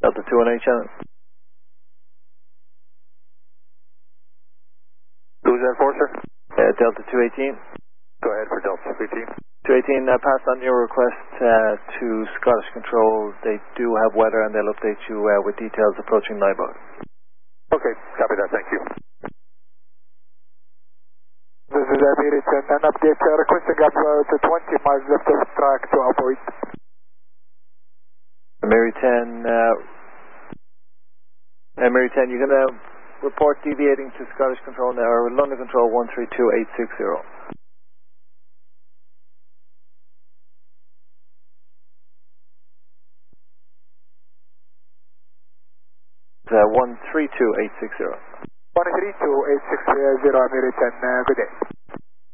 Delta 218 channel. Who's that for, sir? Delta 218. Go ahead for Delta 218. 218, pass on your request to Scottish Control. They do have weather and they'll update you with details approaching Nybog. Okay, copy that, thank you. This is American, an update requesting up to 20 miles left of track to avoid. American 10, you're going to report deviating to Scottish Control now, or London Control 132860. 132860. 132860 American, good day.